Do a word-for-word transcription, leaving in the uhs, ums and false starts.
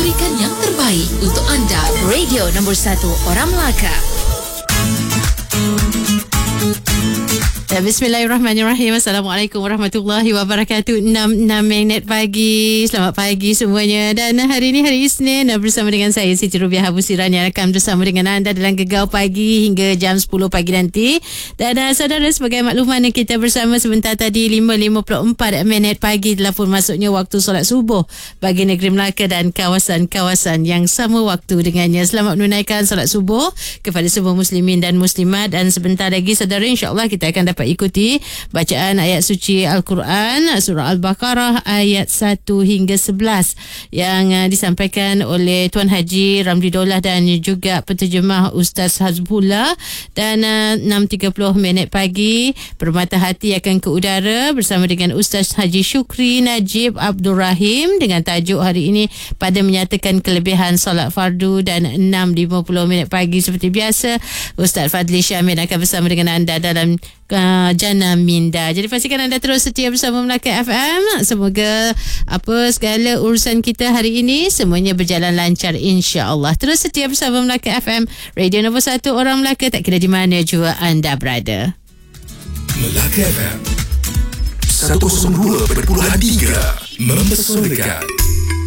memberikan yang terbaik untuk anda. Radio nombor satu Orang Melaka. Bismillahirrahmanirrahim. Assalamualaikum warahmatullahi wabarakatuh. enam enam minit pagi. Selamat pagi semuanya. Dan hari ini hari Isnin, bersama dengan saya Siti Rubiah Abu Siran yang akan bersama dengan anda dalam Gegau Pagi hingga jam sepuluh pagi nanti. Dan uh, saudara, sebagai makluman kita bersama sebentar tadi lima lima puluh empat minit pagi telah pun masuknya waktu solat subuh bagi negeri Melaka dan kawasan-kawasan yang sama waktu dengannya. Selamat menunaikan solat subuh kepada semua muslimin dan muslimat. Dan sebentar lagi saudara, insya-Allah kita akan dapat ikuti bacaan ayat suci Al-Quran surah Al-Baqarah ayat satu hingga sebelas yang uh, disampaikan oleh Tuan Haji Ramli Daulah dan juga penterjemah Ustaz Hazbullah. Dan uh, enam tiga puluh minit pagi Permata Hati akan ke udara bersama dengan Ustaz Haji Syukri Najib Abdul Rahim dengan tajuk hari ini pada menyatakan kelebihan solat fardu. Dan enam lima puluh minit pagi seperti biasa Ustaz Fadli Syamil akan bersama dengan anda dalam Uh, Jana Minda. Jadi pastikan anda terus setia bersama Melaka F M. Semoga apa segala urusan kita hari ini semuanya berjalan lancar, insya-Allah. Terus setia bersama Melaka F M, radio nombor satu Orang Melaka, tak kira di mana jua anda berada. Melaka F M seratus dua perpuluhan tiga mempesonakan.